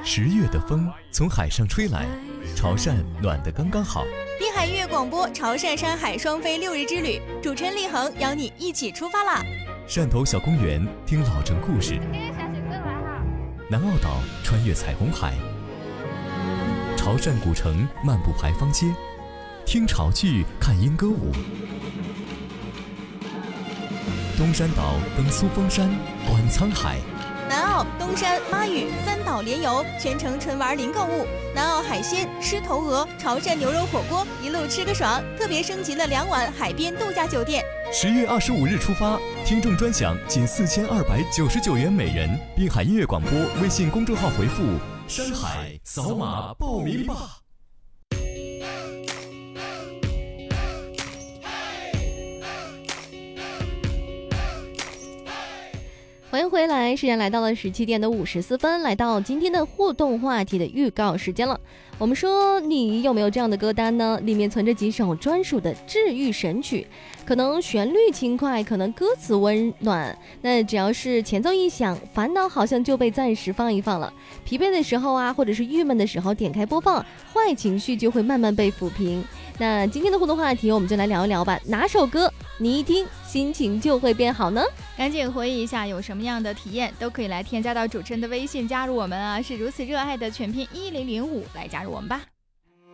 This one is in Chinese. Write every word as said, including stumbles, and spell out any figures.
十月的风从海上吹来，潮汕暖得刚刚好。 滨海音乐广播潮汕山海双飞六日之旅，主持人立恒邀你一起出发啦！ 汕头小公园听老城故事，南澳岛穿越彩虹海，潮汕古城漫步牌坊街，听潮剧看莺歌舞。东山岛登苏峰山，观沧海。 南澳、东山、妈屿三岛联游，全程纯玩零购物。南澳海鲜、狮头鹅、潮汕牛肉火锅，一路吃个爽。特别升级了两晚海边度假酒店。 十月二十五日出发，听众专享仅四千二百九十九元每人。滨海音乐广播微信公众号回复“山海”，扫码报名吧。 欢迎回来，时间来到了十七点的五十四分，来到今天的互动话题的预告时间了。我们说，你有没有这样的歌单呢？里面存着几首专属的治愈神曲，可能旋律轻快，可能歌词温暖，那只要是前奏一响，烦恼好像就被暂时放一放了。疲惫的时候啊，或者是郁闷的时候，点开播放，坏情绪就会慢慢被抚平。那今天的互动话题，我们就来聊一聊吧，哪首歌你一听心情就会变好呢？ 赶紧回忆一下有什么样的体验，都可以来添加到主持人的微信加入我们啊，是如此热爱的全拼一零零五来加入我们吧。